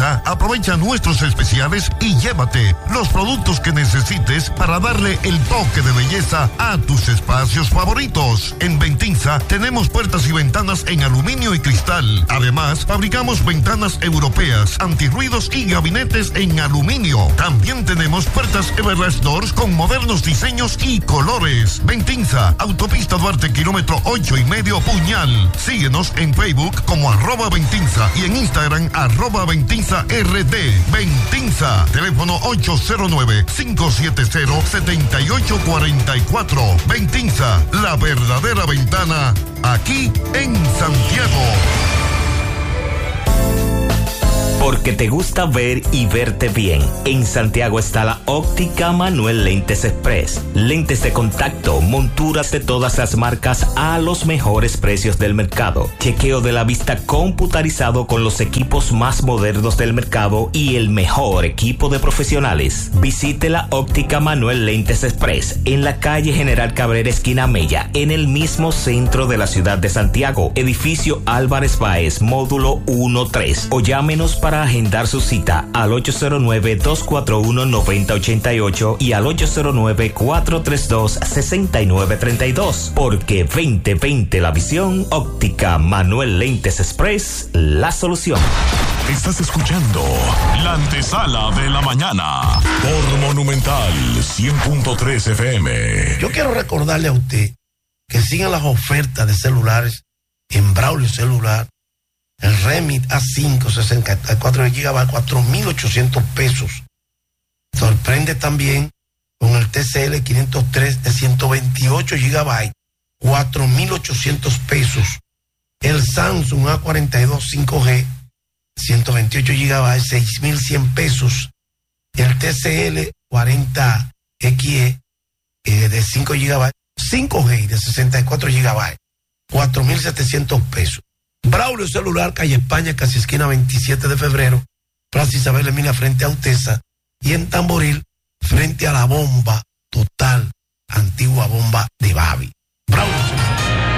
Ventinza, aprovecha nuestros especiales y llévate los productos que necesites para darle el toque de belleza a tus espacios favoritos. En Ventinza tenemos puertas y ventanas en aluminio y cristal. Además, fabricamos ventanas europeas, antirruidos y gabinetes en aluminio. También tenemos puertas Everlast Doors con modernos diseños y colores. Ventinza, Autopista Duarte, kilómetro 8.5, Puñal. Síguenos en Facebook como @Ventinza y en Instagram @VentinzaRD. Ventinza, teléfono 809-570-7844. Ventinza, la verdadera ventana, aquí en Santiago. Porque te gusta ver y verte bien. En Santiago está la Óptica Manuel Lentes Express. Lentes de contacto, monturas de todas las marcas a los mejores precios del mercado. Chequeo de la vista computarizado con los equipos más modernos del mercado y el mejor equipo de profesionales. Visite la Óptica Manuel Lentes Express en la calle General Cabrera, esquina Mella, en el mismo centro de la ciudad de Santiago. Edificio Álvarez Báez, módulo 1-3. O llámenos para agendar su cita al 809-241-9088 y al 809-432-6932. Porque 2020 la visión, Óptica Manuel Lentes Express, la solución. Estás escuchando la antesala de la mañana por Monumental 100.3 FM. Yo quiero recordarle a usted que sigan las ofertas de celulares en Braulio Celular. El Remit A5 64 GB, 4.800 pesos. Sorprende también con el TCL 503 de 128 GB, 4.800 pesos. El Samsung A42 5G, 128 GB, 6.100 pesos. El TCL 40XE de 5 GB, 5G de 64 GB, 4.700 pesos. Braulio Celular, calle España, casi esquina 27 de febrero, Plaza Isabel Emilia frente a Utesa, y en Tamboril frente a la bomba total, antigua bomba de Babi. Braulio Celular.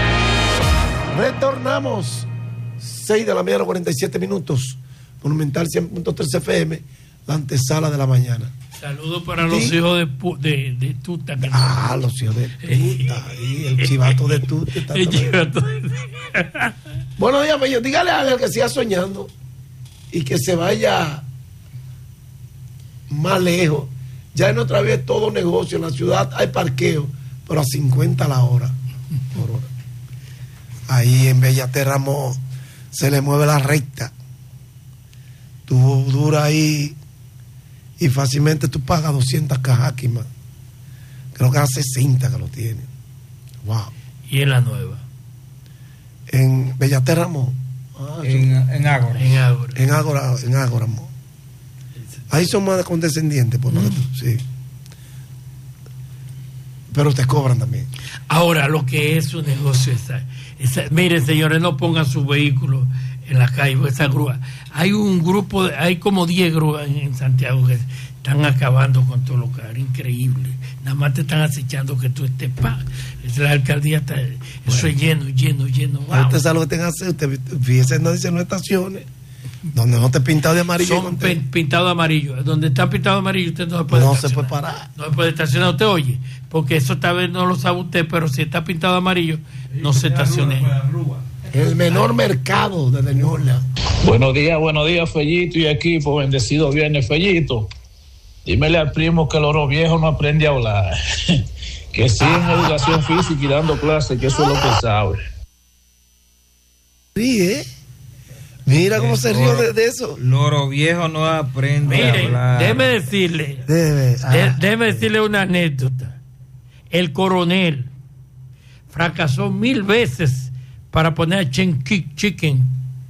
Retornamos, 6 de la mañana, 47 minutos, Monumental 100.3 FM, la antesala de la mañana. Saludos para los hijos de Tuta. Los hijos de Tuta, y el chivato de Tuta. Buenos días, bello. Dígale a alguien que siga soñando y que se vaya más lejos. Ya en otra vez todo negocio. En la ciudad hay parqueo, pero a 50 la hora. Por hora. Ahí en Bellaterramo se le mueve la recta. Tú duras ahí y fácilmente tú pagas 200 cajaquis más. Creo que a 60 que lo tiene. Wow. ¿Y en la nueva? En Bellaterramo. En Ágora. En Ágora. Ahí son más condescendientes, por sí. Pero te cobran también. Ahora, lo que es un negocio miren, señores, no pongan sus vehículos en la calle, esa grúa. Hay un grupo, hay como 10 grúas en Santiago que están acabando con todo lo que es increíble. Nada más te están acechando que tú estés la alcaldía está, eso es lleno. Wow. Usted sabe lo que tenga que hacer. Usted fíjese, no dice no estaciones donde no te pintado de amarillo. Son pintados de amarillo. Donde está pintado de amarillo usted no se puede estacionar. Se puede parar. No se puede estacionar. Usted oye, porque eso tal vez no lo sabe usted, pero si está pintado de amarillo, no se estacione. El menor mercado de New Orleans. Buenos días, Fellito y equipo. Bendecido viernes, Fellito. Dímele al primo que el oro viejo no aprende a hablar. Que sigue en educación física y dando clases, que eso es lo que sabe. Sí, Mira cómo se rió de eso. Loro viejo no aprende a hablar. Déjeme decirle una anécdota. El coronel fracasó 1000 veces para poner Chicken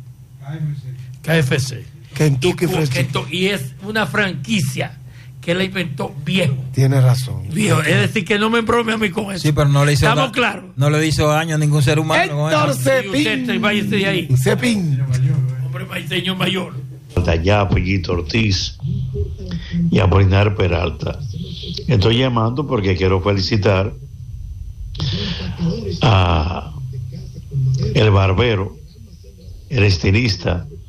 KFC. Kentucky Fried Chicken. Y es una franquicia que la inventó viejo. Tiene razón. Viejo, es decir, que no me embrome a mí con eso. Sí, pero no le hizo ¿estamos claros? No le hizo daño a ningún ser humano. Héctor Cepín. Váyase de ahí. Cepín. Hombre, señor mayor. Allá a Pollito Ortiz y a Polinar Peralta. Estoy llamando porque quiero felicitar a el barbero, el estilista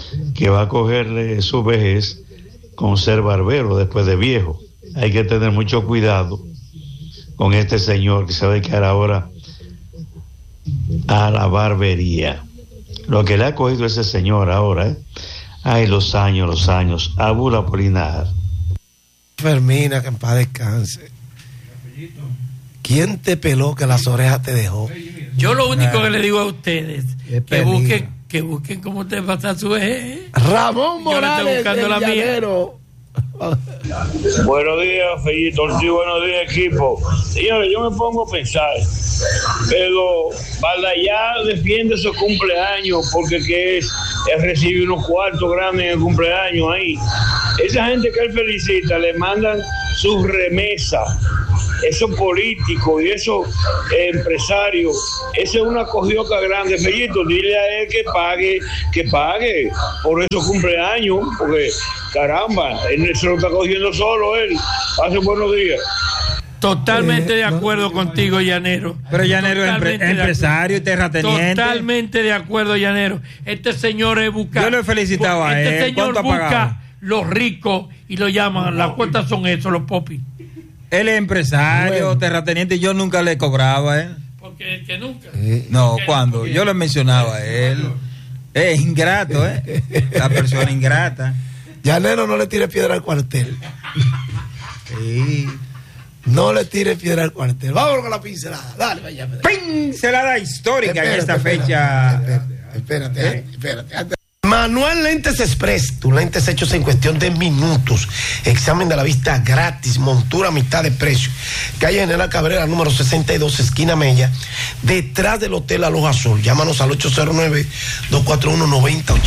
que va a cogerle su vejez con ser barbero después de viejo. Hay que tener mucho cuidado con este señor que se va a dedicar ahora a la barbería. Lo que le ha cogido ese señor ahora, ay, los años, Abul Apolinar. Fermina, que en paz descanse. ¿Quién te peló que las orejas te dejó? Yo lo único que le digo a ustedes, que busquen cómo te pasa su vejez. Ramón Morales, del Llanero. Buenos días, Fellito. Sí, buenos días, equipo. Señores, yo me pongo a pensar, pero Baldayá defiende su cumpleaños porque él recibe unos cuartos grandes en el cumpleaños ahí. Esa gente que él felicita le mandan sus remesas. Esos políticos y esos empresarios, esa es una cogioca grande. Fellito, dile a él que pague por esos cumpleaños, porque caramba, él se lo está cogiendo solo él. Hace buenos días. Totalmente de acuerdo contigo, Llanero. Pero Llanero es empresario y terrateniente. Totalmente de acuerdo, Llanero. Este señor es buscar. Yo lo he felicitado a él. Este señor ¿Cuánto ha busca pagado? los ricos y lo llaman. Las cuentas son esos, los popis. Él es empresario, terrateniente, yo nunca le cobraba a él. Porque que nunca. No, cuando yo le mencionaba a él. Es ingrato, la persona ingrata. Llanero, no le tire piedra al cuartel. Sí. No le tire piedra al cuartel. Vamos con la pincelada. Dale, vaya. Pincelada histórica en esta fecha. Espérate. Manuel Lentes Express, tus lentes hechos en cuestión de minutos. Examen de la vista gratis, montura a mitad de precio. Calle General Cabrera, número 62, esquina Mella, detrás del Hotel Aloha Sol. Llámanos al 809-241-9088.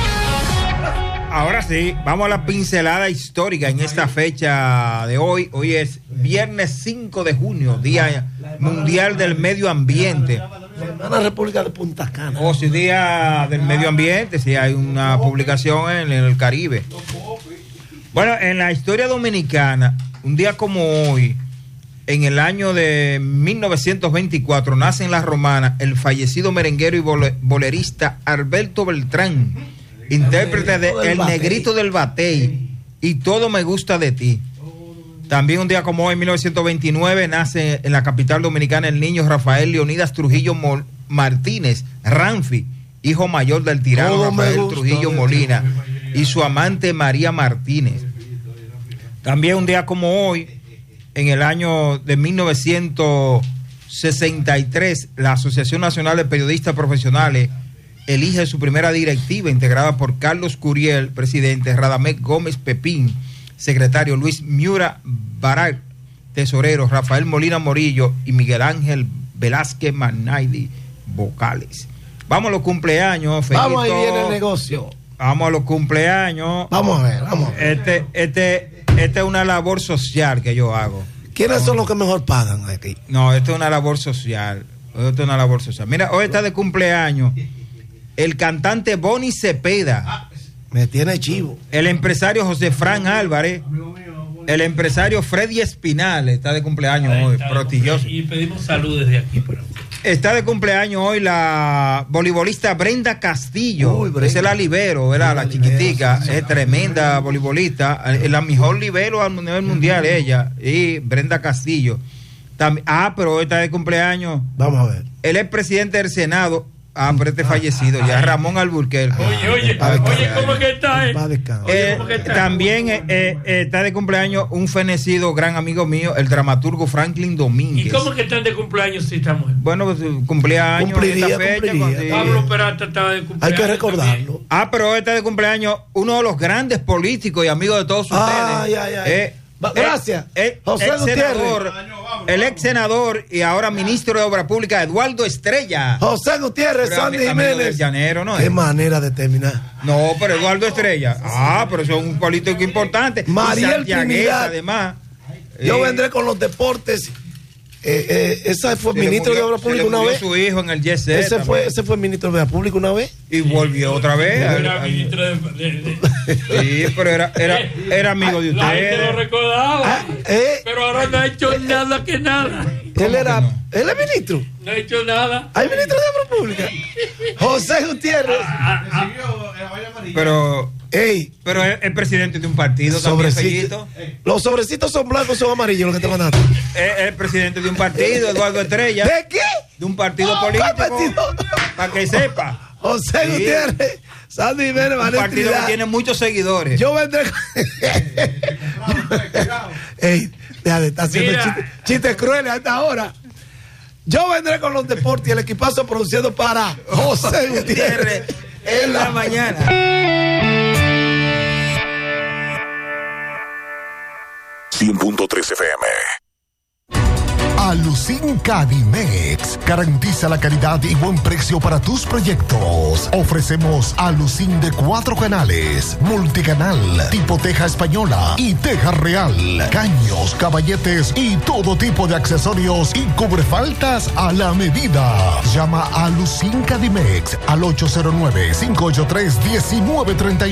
Ahora sí, vamos a la pincelada histórica en esta fecha de hoy. Hoy es viernes 5 de junio, Día Mundial del Medio Ambiente. La hermana República de Punta Cana. O sí, Día del Medio Ambiente, sí, hay una publicación en el Caribe. Bueno, en la historia dominicana, un día como hoy, en el año de 1924, nace en La Romana el fallecido merenguero y bolerista Alberto Beltrán, intérprete de El Negrito del Batey y Todo me gusta de ti. También un día como hoy, en 1929, nace en la capital dominicana el niño Rafael Leonidas Trujillo Martínez, Ranfi, hijo mayor del tirano Rafael Trujillo Molina y su amante María Martínez. También un día como hoy, en el año de 1963, la Asociación Nacional de Periodistas Profesionales elige su primera directiva, integrada por Carlos Curiel, presidente, Radamés Gómez Pepín, secretario, Luis Miura Barak, tesorero, Rafael Molina Morillo y Miguel Ángel Velázquez Magnaidi, vocales. Vamos a los cumpleaños, Fellito. Vamos, ahí viene el negocio. Vamos a los cumpleaños. Vamos a ver. Este es una labor social que yo hago. ¿Quiénes son los que mejor pagan aquí? No, esto es una labor social. Mira, hoy está de cumpleaños el cantante Bonnie Cepeda. Me tiene chivo. El empresario José Fran Álvarez. El empresario Freddy Espinal está de cumpleaños hoy, prestigioso. Y pedimos salud desde aquí. Está de cumpleaños hoy la voleibolista Brenda Castillo. Uy, Brenda. Esa es la libero, ¿verdad? La chiquitica, es tremenda voleibolista, la mejor libero a nivel mundial ella, y Brenda Castillo. Pero hoy está de cumpleaños. Vamos a ver. El expresidente del Senado. Pero este fallecido ya, Ramón Alburquerque. Oye, ¿cómo que está? También está de cumpleaños un fenecido gran amigo mío, el dramaturgo Franklin Domínguez. ¿Y cómo que están de cumpleaños si estamos? Bueno, pues cumplía años en esta fecha. Pablo Peralta estaba de cumpleaños. Hay que recordarlo. Pero hoy está de cumpleaños uno de los grandes políticos y amigos de todos ustedes. Gracias. José Gutiérrez. El ex senador y ahora ministro de Obra Pública, Eduardo Estrella. José Gutiérrez, Sandy Jiménez. Llanero, ¿no? Qué manera de terminar. No, pero Eduardo Estrella. Pero eso es un político importante. Mariel Trinidad. Además. Yo vendré con los deportes. Esa fue ministro de Obra Pública una vez. Su hijo en el YZ. Ese fue ministro de Obra Pública una vez. Y volvió otra vez. Era ministro de... Sí, pero era amigo de ustedes. La gente lo recordaba. Pero ahora no ha hecho nada que nada. Él es ministro. No ha hecho nada. ¿Hay ministro de Obra Pública? José Gutiérrez. Pero es presidente de un partido también, Fellito. Los sobrecitos son blancos, son amarillos los que te mandaste. Es presidente de un partido, Eduardo Estrella. ¿De qué? De un partido político. Para que sepa. José Gutiérrez, Sandy Jiménez, un partido que tiene muchos seguidores. Yo vendré. Ey, deja de estar haciendo chistes crueles a esta hora. Yo vendré con los deportes y el equipazo producido para José Gutiérrez en la mañana. .3 FM. Alucin Cadimex garantiza la calidad y buen precio para tus proyectos. Ofrecemos Alucin de 4 canales, multicanal, tipo teja española y teja real, caños, caballetes y todo tipo de accesorios y cubrefaltas a la medida. Llama a Alucin Cadimex al 809-583-1931.